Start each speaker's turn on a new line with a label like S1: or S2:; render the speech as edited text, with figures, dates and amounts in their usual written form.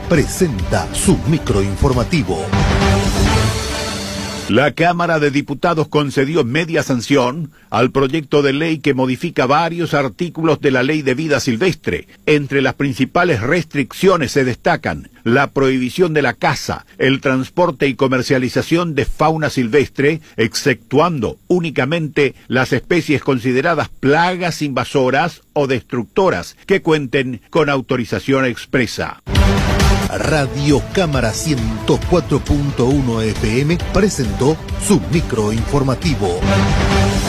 S1: presenta su microinformativo.
S2: La Cámara de Diputados concedió media sanción al proyecto de ley que modifica varios artículos de la Ley de Vida Silvestre. Entre las principales restricciones se destacan la prohibición de la caza, el transporte y comercialización de fauna silvestre, exceptuando únicamente las especies consideradas plagas invasoras o destructoras que cuenten con autorización expresa.
S1: Radio Cámara 104.1 FM presentó su microinformativo.